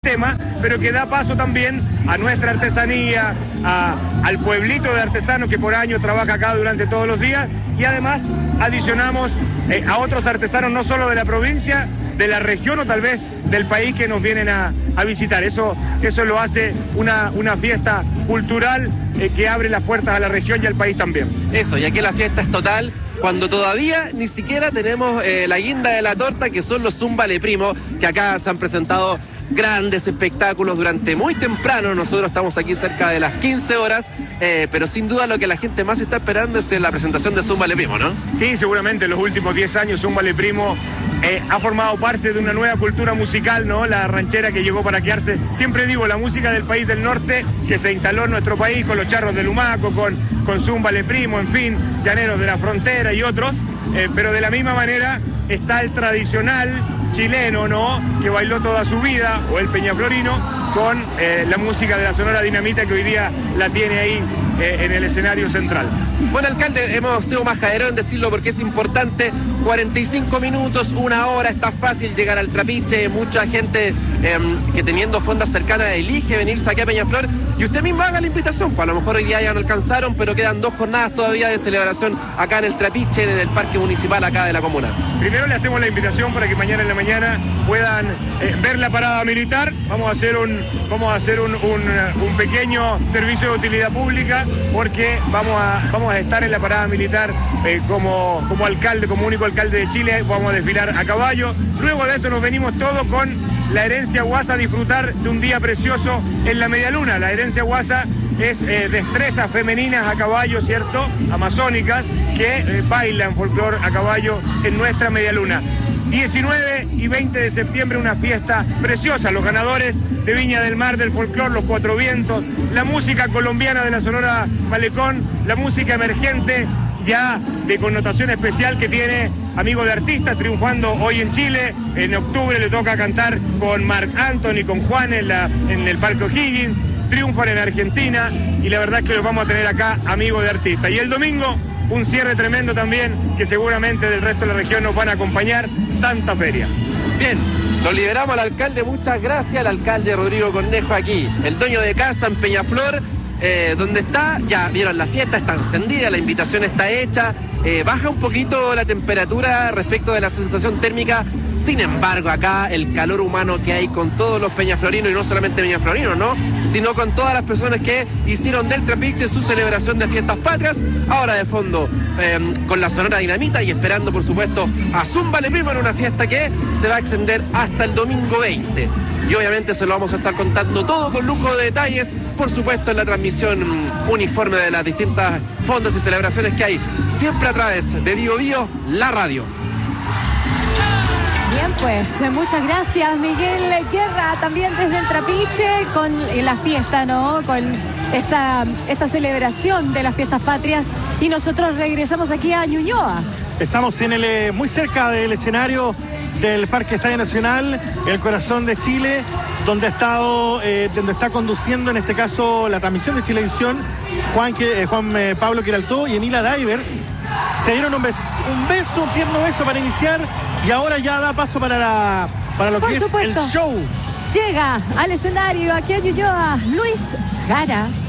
tema, pero que da paso también a nuestra artesanía, al pueblito de artesanos que por año trabaja acá durante todos los días, y además adicionamos a otros artesanos no solo de la provincia, de la región o tal vez del país que nos vienen a visitar. Eso lo hace una fiesta cultural que abre las puertas a la región y al país también. Eso, y aquí la fiesta es total, cuando todavía ni siquiera tenemos la guinda de la torta, que son los Zúmbale Primo, que acá se han presentado grandes espectáculos durante muy temprano. Nosotros estamos aquí cerca de las 15 horas, pero sin duda lo que la gente más está esperando es la presentación de Zúmbale Primo, ¿no? Sí, seguramente en los últimos 10 años Zúmbale Primo ha formado parte de una nueva cultura musical, ¿no? La ranchera que llegó para quedarse. Siempre digo, la música del país del norte que se instaló en nuestro país con los charros de Lumaco, con Zúmbale Primo, en fin, Llaneros de la Frontera y otros, pero de la misma manera está el tradicional chileno, ¿no?, que bailó toda su vida, o el peñaflorino, con la música de la Sonora Dinamita, que hoy día la tiene ahí en el escenario central. Bueno, alcalde, hemos sido majadero en decirlo porque es importante. 45 minutos, una hora, está fácil llegar al Trapiche. Mucha gente que teniendo fondas cercanas elige venirse aquí a Peñaflor. Y usted mismo haga la invitación, pues a lo mejor hoy día ya no alcanzaron, pero quedan 2 jornadas todavía de celebración acá en el Trapiche, en el Parque Municipal acá de la comuna. Primero le hacemos la invitación para que mañana en la mañana puedan ver la parada militar. Vamos a hacer un pequeño servicio de utilidad pública, porque vamos a estar en la parada militar como alcalde, como único alcalde de Chile. Vamos a desfilar a caballo. Luego de eso nos venimos todos con la herencia Guasa a disfrutar de un día precioso en la Medialuna. La herencia Guasa es destrezas femeninas a caballo, ¿cierto?, amazónicas, que bailan folclor a caballo en nuestra Medialuna. 19 y 20 de septiembre, una fiesta preciosa. Los ganadores de Viña del Mar del folclor, los Cuatro Vientos, la música colombiana de la Sonora Malecón, la música emergente ya de connotación especial que tiene Amigo de Artistas, triunfando hoy en Chile. En octubre le toca cantar con Marc Anthony, con Juan en el Parque O'Higgins. Triunfan en Argentina y la verdad es que los vamos a tener acá, Amigo de Artistas. Y el domingo, un cierre tremendo también, que seguramente del resto de la región nos van a acompañar, Santa Feria. Bien, lo liberamos al alcalde, muchas gracias al alcalde Rodrigo Cornejo aquí, el dueño de casa en Peñaflor, donde está, ya vieron la fiesta, está encendida, la invitación está hecha, baja un poquito la temperatura respecto de la sensación térmica. Sin embargo, acá el calor humano que hay con todos los peñaflorinos, y no solamente peñaflorinos, ¿no?, sino con todas las personas que hicieron del Trapiche su celebración de fiestas patrias. Ahora de fondo con la Sonora Dinamita y esperando, por supuesto, a Zúmbale Primo en una fiesta que se va a extender hasta el domingo 20. Y obviamente se lo vamos a estar contando todo con lujo de detalles, por supuesto, en la transmisión uniforme de las distintas fondas y celebraciones que hay, siempre a través de Bio Bio, la radio. Bien, pues muchas gracias, Miguel Guerra, también desde el Trapiche, con la fiesta, ¿no?, con esta celebración de las fiestas patrias. Y nosotros regresamos aquí a Ñuñoa. Estamos muy cerca del escenario del Parque Estadio Nacional, el corazón de Chile, donde está conduciendo en este caso la transmisión de Chilevisión Juan Pablo Quiraltó y Emila Diver. Se dieron un tierno beso para iniciar, y ahora ya da paso para lo que es el show. Llega al escenario aquí a Ñuñoa Luis Jara.